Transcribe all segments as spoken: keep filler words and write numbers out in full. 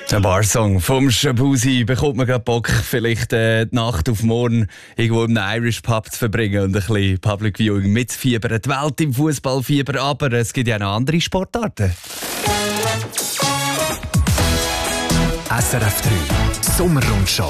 Ein Barsong vom Shabuzi bekommt man gerade Bock, vielleicht äh, die Nacht auf morgen irgendwo im Irish Pub zu verbringen und ein bisschen Public Viewing mitzufiebern. Die Welt im Fußballfieber, aber es gibt ja noch andere Sportarten. S R F drei Sommerrundschau.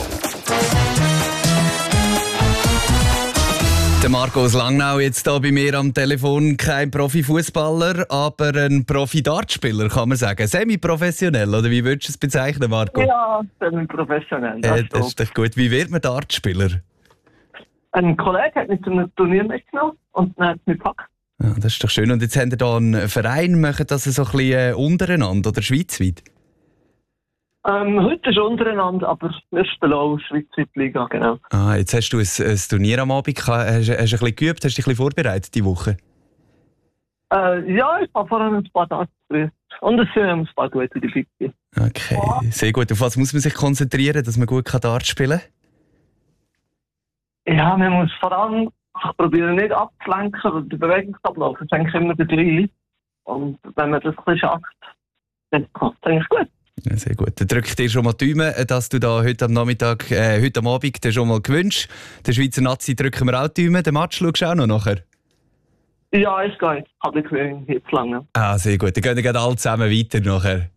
Der Marco aus Langnau jetzt hier bei mir am Telefon. Kein Profifußballer, aber ein Profi-Dartspieler, kann man sagen. Semi-professionell, oder wie würdest du es bezeichnen, Marco? Ja, semi-professionell. Äh, das ist doch gut. Wie wird man Dartspieler? Ein Kollege hat mich zu einem Turnier mitgenommen und dann hat es mich gepackt. Ja, das ist doch schön. Und jetzt haben wir hier einen Verein, machen das so ein bisschen untereinander oder schweizweit? Ähm, heute ist untereinander, aber wir spielen auch Schweizweit Liga, genau. Ah, jetzt hast du ein, ein Turnier am Abend gehabt. Hast, hast du ein bisschen geübt, hast du dich ein bisschen vorbereitet diese Woche? Äh, ja, ich habe vorhin ein paar Darts gespielt. Und es sind ein paar gute dabei. Okay, sehr gut. Auf was muss man sich konzentrieren, dass man gut Darts spielen kann? Ja, man muss vor allem sich probieren, nicht abzulenken, weil der Bewegungsablauf ist eigentlich immer der gleiche. Und wenn man das ein bisschen schafft, dann klappt es eigentlich gut. Ja, sehr gut. Dann drücke ich dir schon mal die Daumen, dass du da heute am Nachmittag, äh, heute am Abend den schon mal gewünscht. Der Schweizer Nazi drücken wir auch die Daumen. Den Match schaust du auch noch nachher? Ja, es geht. Habe ich gesehen, jetzt lange. Ah, sehr gut. Dann gehen wir alle zusammen weiter nachher.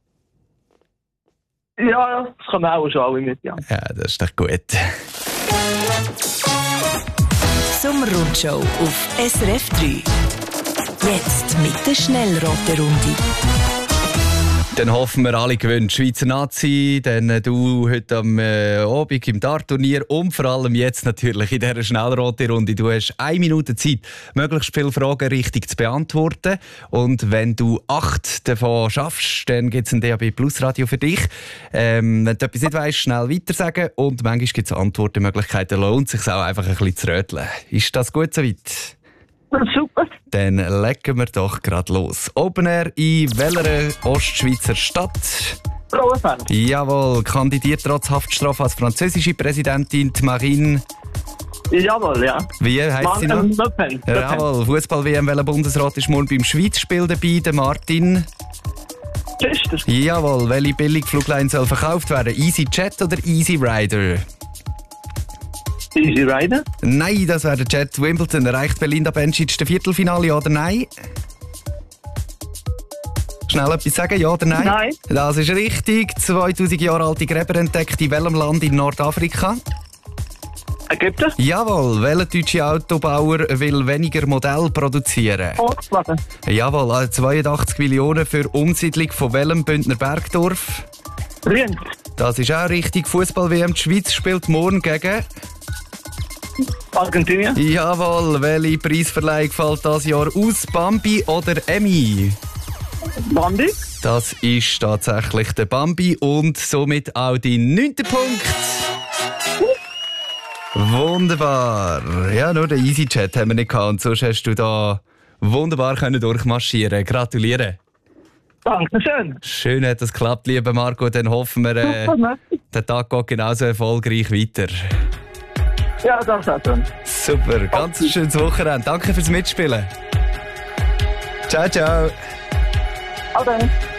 Ja, das können wir auch schon alle mit, ja. Ja, das ist doch gut. Sommerrundschau auf S R F drei. Jetzt mit der Schnellraterunde. Dann hoffen wir alle gewünscht. Schweizer Nazi, dann äh, du heute am äh, Abend im Dartturnier und vor allem jetzt natürlich in dieser Schnellraterunde. Du hast eine Minute Zeit, möglichst viele Fragen richtig zu beantworten. Und wenn du acht davon schaffst, dann gibt es ein D A B Plus Radio für dich. Ähm, wenn du etwas nicht weißt, schnell weiter sagen. Und manchmal gibt es Antwortmöglichkeiten. Lohnt es sich auch einfach ein bisschen zu röteln. Ist das gut soweit? Super. Dann legen wir doch gerade los. Open Air in welcher Ostschweizer Stadt? Frauenfeld. Jawohl, kandidiert trotz Haftstrafe als französische Präsidentin die Marine. Jawohl, ja. Wie heisst sie noch? Le Pen. Le Pen. Jawohl, Fußball-W M, welcher Bundesrat ist morgen beim Schweizspiel dabei? Der Martin. Pfister. Jawohl, welche Billigflugline soll verkauft werden? EasyJet oder Easy Rider? Easy Rider. Nein, das wäre der Jet. Wimbledon. Erreicht Belinda Bencic das Viertelfinale, ja oder nein? Schnell etwas sagen, ja oder nein? Nein. Das ist richtig. zweitausend Jahre alte Gräber entdeckt in welchem Land in Nordafrika? Ägypten. Jawohl. Welcher deutsche Autobauer will weniger Modell produzieren? Volkswagen. Jawohl. Also zweiundachtzig Millionen für Umsiedlung von welchem Bündner Bergdorf? Rienz. Das ist auch richtig. Fußball-W M. Die Schweiz spielt morgen gegen... Argentinien. Jawohl, welche Preisverleihung fällt dieses Jahr aus? Bambi oder Emmy? Bambi. Das ist tatsächlich der Bambi und somit auch dein neunter Punkt. Wunderbar. Ja, nur den EasyJet haben wir nicht gehabt und sonst hast du da wunderbar können durchmarschieren. Gratuliere. Dankeschön. Schön hat das geklappt, lieber Marco. Dann hoffen wir, äh, der Tag geht genauso erfolgreich weiter. Ja, das auch schon. Super, ganz schönes Wochenende. Danke fürs Mitspielen. Ciao, ciao. Ade.